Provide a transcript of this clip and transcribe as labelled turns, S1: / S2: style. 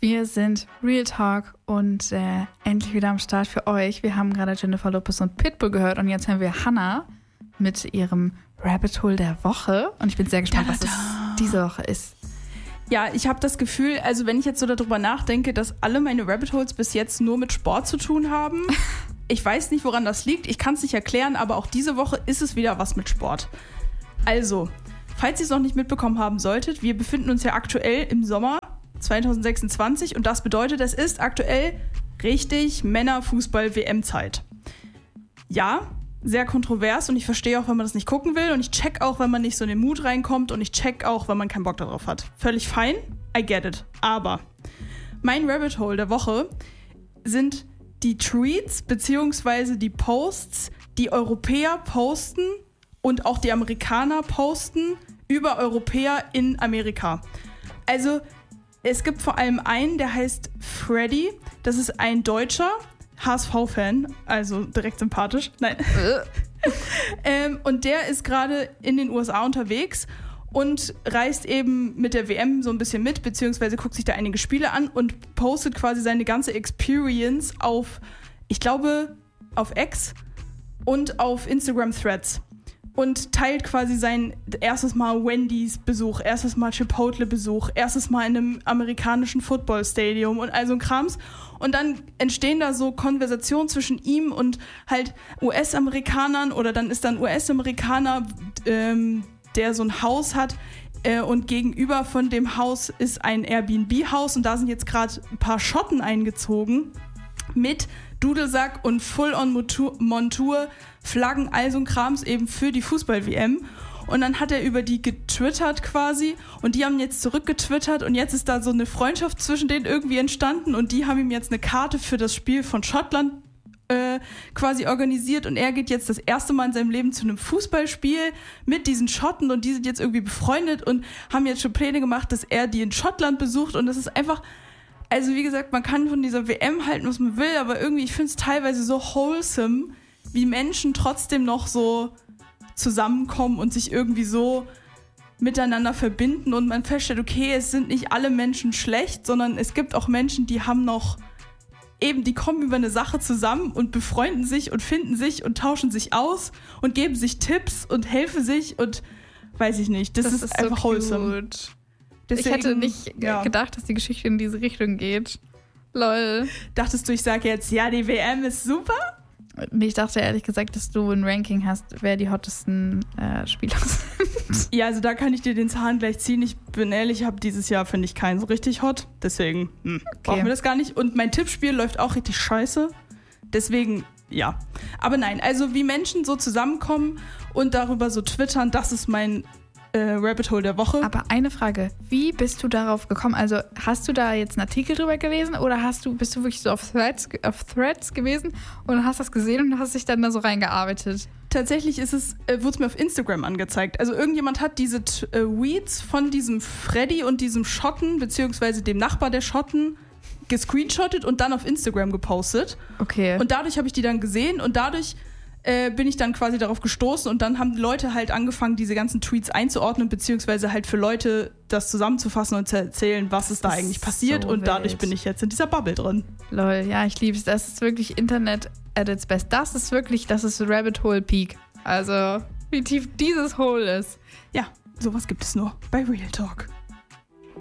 S1: Wir sind Real Talk und endlich wieder am Start für euch. Wir haben gerade Jennifer Lopez und Pitbull gehört und jetzt hören wir Hannah mit ihrem Rabbit Hole der Woche. Und ich bin sehr gespannt, was es diese Woche ist.
S2: Ja, ich habe das Gefühl, also wenn ich jetzt so darüber nachdenke, dass alle meine Rabbit Holes bis jetzt nur mit Sport zu tun haben. Ich weiß nicht, woran das liegt. Ich kann es nicht erklären, aber auch diese Woche ist es wieder was mit Sport. Also, falls ihr es noch nicht mitbekommen haben solltet, wir befinden uns ja aktuell im Sommer 2026 und das bedeutet, es ist aktuell richtig Männerfußball-WM-Zeit. Ja, sehr kontrovers und ich verstehe auch, wenn man das nicht gucken will und ich check auch, wenn man nicht so in den Mut reinkommt und ich check auch, wenn man keinen Bock darauf hat. Völlig fein, I get it. Aber mein Rabbit Hole der Woche sind die Tweets bzw. die Posts, die Europäer posten und auch die Amerikaner posten über Europäer in Amerika. Also es gibt vor allem einen, der heißt Freddy. Das ist ein Deutscher HSV-Fan, also direkt sympathisch. Nein. Und der ist gerade in den USA unterwegs und reist eben mit der WM so ein bisschen mit, beziehungsweise guckt sich da einige Spiele an und postet quasi seine ganze Experience auf, ich glaube, auf X und auf Instagram Threads. Und teilt quasi sein erstes Mal Wendy's-Besuch, erstes Mal Chipotle-Besuch, erstes Mal in einem amerikanischen Football-Stadium und all so ein Krams. Und dann entstehen da so Konversationen zwischen ihm und halt US-Amerikanern oder dann ist dann US-Amerikaner, der so ein Haus hat und gegenüber von dem Haus ist ein Airbnb-Haus und da sind jetzt gerade ein paar Schotten eingezogen mit Dudelsack und Full-on-Montur, Flaggen, all so ein Krams eben für die Fußball-WM. Und dann hat er über die getwittert quasi und die haben jetzt zurückgetwittert und jetzt ist da so eine Freundschaft zwischen denen irgendwie entstanden und die haben ihm jetzt eine Karte für das Spiel von Schottland quasi organisiert und er geht jetzt das erste Mal in seinem Leben zu einem Fußballspiel mit diesen Schotten und die sind jetzt irgendwie befreundet und haben jetzt schon Pläne gemacht, dass er die in Schottland besucht und das ist einfach, also wie gesagt, man kann von dieser WM halten, was man will, aber irgendwie, ich finde es teilweise so wholesome, wie Menschen trotzdem noch so zusammenkommen und sich irgendwie so miteinander verbinden und man feststellt, okay, es sind nicht alle Menschen schlecht, sondern es gibt auch Menschen, die haben noch eben, die kommen über eine Sache zusammen und befreunden sich und finden sich und tauschen sich aus und geben sich Tipps und helfen sich und weiß ich nicht, das ist einfach so wholesome.
S1: Deswegen, ich hätte nicht gedacht, dass die Geschichte in diese Richtung geht. Lol.
S2: Dachtest du, ich sage jetzt, ja, die WM ist super?
S1: Nee, ich dachte ehrlich gesagt, dass du ein Ranking hast, wer die hottesten Spieler sind.
S2: Ja, also da kann ich dir den Zahn gleich ziehen. Ich bin ehrlich, habe dieses Jahr, finde ich, keinen so richtig hot. Deswegen brauchen wir das gar nicht. Und mein Tippspiel läuft auch richtig scheiße. Deswegen, ja. Aber nein, also wie Menschen so zusammenkommen und darüber so twittern, das ist mein Rabbit Hole der Woche.
S1: Aber eine Frage, wie bist du darauf gekommen? Also hast du da jetzt einen Artikel drüber gelesen oder bist du wirklich so auf Threads gewesen und hast das gesehen und hast dich dann da so reingearbeitet?
S2: Tatsächlich wurde es mir auf Instagram angezeigt. Also irgendjemand hat diese Tweets von diesem Freddy und diesem Schotten, beziehungsweise dem Nachbar der Schotten, gescreenshottet und dann auf Instagram gepostet.
S1: Okay.
S2: Und dadurch habe ich die dann gesehen und dadurch bin ich dann quasi darauf gestoßen und dann haben die Leute halt angefangen, diese ganzen Tweets einzuordnen, beziehungsweise halt für Leute das zusammenzufassen und zu erzählen, was ist da eigentlich passiert so und dadurch bin ich jetzt in dieser Bubble drin.
S1: Lol, ja, ich liebe es. Das ist wirklich Internet at its best. Das ist Rabbit Hole Peak. Also, wie tief dieses Hole ist.
S2: Ja, sowas gibt es nur bei Real Talk.